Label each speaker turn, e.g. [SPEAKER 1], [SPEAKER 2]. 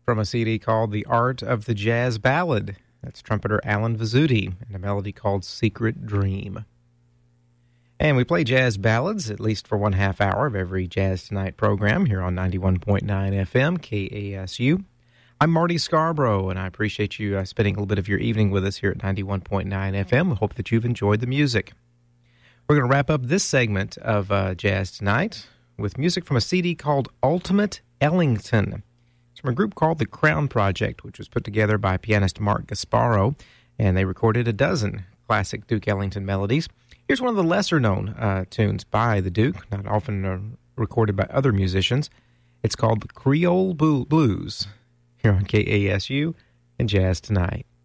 [SPEAKER 1] from a CD called The Art of the Jazz Ballad. That's trumpeter Alan Vizzuti, and a melody called Secret Dream. And we play jazz ballads at least for 1/2 hour of every Jazz Tonight program here on 91.9 FM, KASU. I'm Marty Scarborough, and I appreciate you spending a little bit of your evening with us here at 91.9 FM. I hope that you've enjoyed the music. We're going to wrap up this segment of Jazz Tonight with music from a CD called Ultimate Ellington. It's from a group called The Crown Project, which was put together by pianist Mark Gasparo, and they recorded a dozen classic Duke Ellington melodies. Here's one of the lesser-known tunes by the Duke, not often recorded by other musicians. It's called the Creole Blues, here on KASU and Jazz Tonight.